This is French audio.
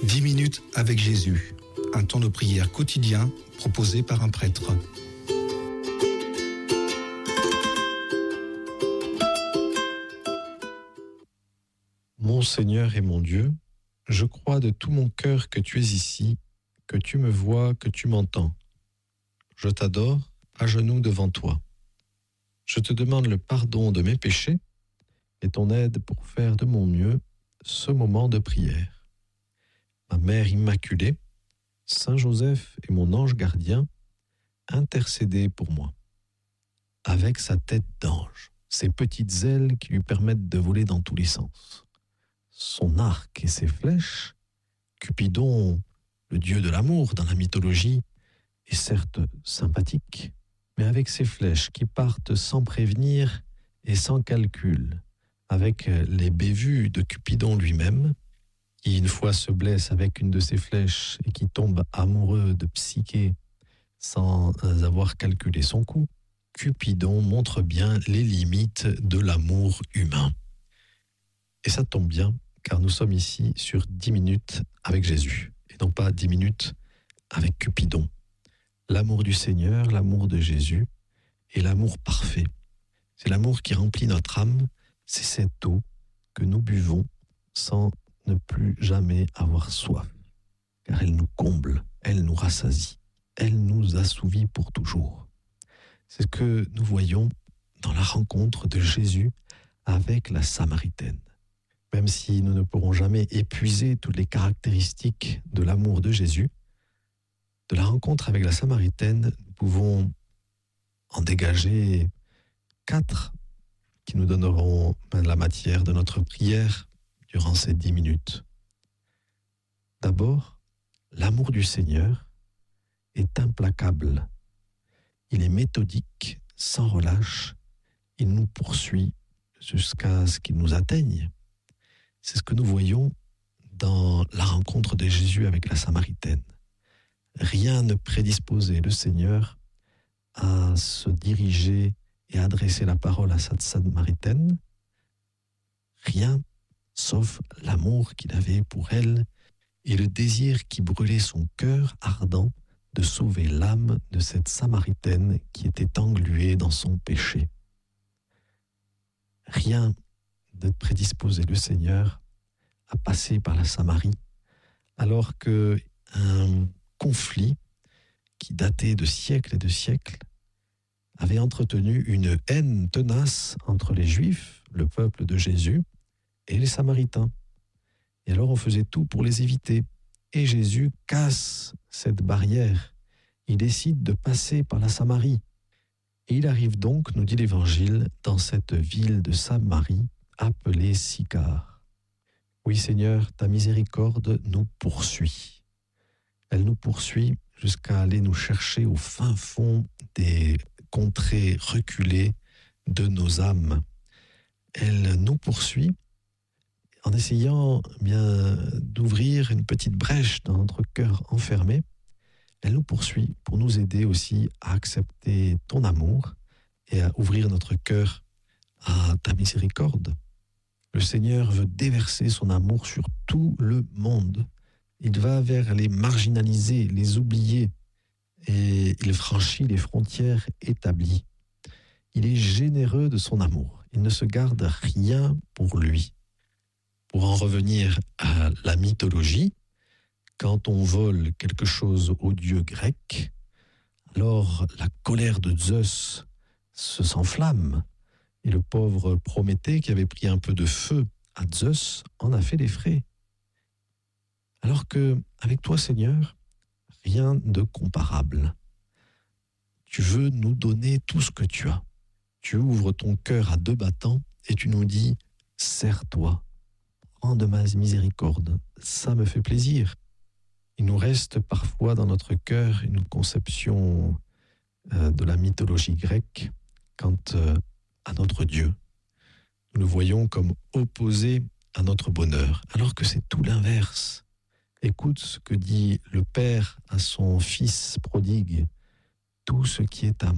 10 minutes avec Jésus, un temps de prière quotidien proposé par un prêtre. Mon Seigneur et mon Dieu, je crois de tout mon cœur que tu es ici, que tu me vois, que tu m'entends. Je t'adore, à genoux devant toi. Je te demande le pardon de mes péchés et ton aide pour faire de mon mieux ce moment de prière. Ma Mère Immaculée, Saint Joseph et mon ange gardien, intercédez pour moi. Avec sa tête d'ange, ses petites ailes qui lui permettent de voler dans tous les sens, son arc et ses flèches, Cupidon, le dieu de l'amour dans la mythologie, est certes sympathique, mais avec ses flèches qui partent sans prévenir et sans calcul, avec les bévues de Cupidon lui-même, qui une fois se blesse avec une de ses flèches et qui tombe amoureux de Psyché sans avoir calculé son coup, Cupidon montre bien les limites de l'amour humain. Et ça tombe bien, car nous sommes ici sur 10 minutes avec Jésus, et non pas 10 minutes avec Cupidon. L'amour du Seigneur, l'amour de Jésus, est l'amour parfait. C'est l'amour qui remplit notre âme, c'est cette eau que nous buvons sans ne plus jamais avoir soif, car elle nous comble, elle nous rassasie, elle nous assouvit pour toujours. C'est ce que nous voyons dans la rencontre de Jésus avec la Samaritaine. Même si nous ne pourrons jamais épuiser toutes les caractéristiques de l'amour de Jésus, de la rencontre avec la Samaritaine, nous pouvons en dégager 4 qui nous donneront la matière de notre prière durant ces 10 minutes. D'abord, l'amour du Seigneur est implacable. Il est méthodique, sans relâche. Il nous poursuit jusqu'à ce qu'il nous atteigne. C'est ce que nous voyons dans la rencontre de Jésus avec la Samaritaine. Rien ne prédisposait le Seigneur à se diriger et adresser la parole à cette Samaritaine. Rien, sauf l'amour qu'il avait pour elle et le désir qui brûlait son cœur ardent de sauver l'âme de cette Samaritaine qui était engluée dans son péché. Rien ne prédisposait le Seigneur à passer par la Samarie, alors qu'un conflit qui datait de siècles et de siècles avait entretenu une haine tenace entre les Juifs, le peuple de Jésus, et les Samaritains. Et alors on faisait tout pour les éviter. Et Jésus casse cette barrière. Il décide de passer par la Samarie. Et il arrive donc, nous dit l'Évangile, dans cette ville de Samarie, appelée Sychar. Oui Seigneur, ta miséricorde nous poursuit. Elle nous poursuit jusqu'à aller nous chercher au fin fond des contrées reculées de nos âmes. Elle nous poursuit en essayant d'ouvrir une petite brèche dans notre cœur enfermé. Elle nous poursuit pour nous aider aussi à accepter ton amour et à ouvrir notre cœur à ta miséricorde. Le Seigneur veut déverser son amour sur tout le monde. Il va vers les marginalisés, les oubliés, et il franchit les frontières établies. Il est généreux de son amour. Il ne se garde rien pour lui. Pour en revenir à la mythologie, quand on vole quelque chose aux dieux grecs, alors la colère de Zeus s'enflamme. Et le pauvre Prométhée, qui avait pris un peu de feu à Zeus, en a fait les frais. Alors que, avec toi, Seigneur, rien de comparable. Tu veux nous donner tout ce que tu as. Tu ouvres ton cœur à 2 battants et tu nous dis « Serre-toi, prends de ma miséricorde, ça me fait plaisir ». Il nous reste parfois dans notre cœur une conception de la mythologie grecque quant à notre Dieu. Nous le voyons comme opposé à notre bonheur, alors que c'est tout l'inverse. Écoute ce que dit le Père à son Fils prodigue. Tout ce qui est à